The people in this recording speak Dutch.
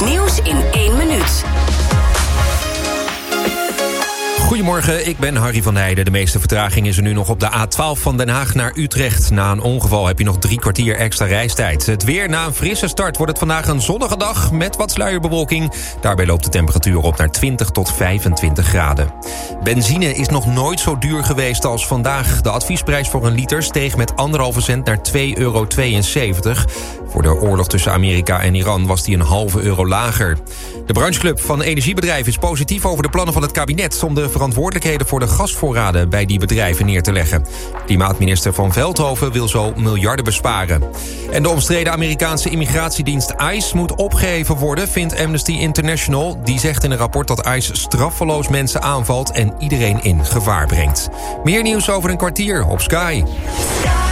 nieuws in 1 minuut. Goedemorgen, ik ben Harry van Heijden. De meeste vertraging is er nu nog op de A12 van Den Haag naar Utrecht. Na een ongeval heb je nog 3 kwartier extra reistijd. Het weer: na een frisse start wordt het vandaag een zonnige dag met wat sluierbewolking. Daarbij loopt de temperatuur op naar 20 tot 25 graden. Benzine is nog nooit zo duur geweest als vandaag. De adviesprijs voor een liter steeg met 1,5 cent naar €2,72. Voor de oorlog tussen Amerika en Iran was die €0,5 lager. De brancheclub van energiebedrijven is positief over de plannen van het kabinet om de verantwoordelijkheden voor de gasvoorraden bij die bedrijven neer te leggen. Klimaatminister Van Veldhoven wil zo miljarden besparen. En de omstreden Amerikaanse immigratiedienst ICE moet opgeheven worden, vindt Amnesty International. Die zegt in een rapport dat ICE straffeloos mensen aanvalt en iedereen in gevaar brengt. Meer nieuws over een kwartier op Sky.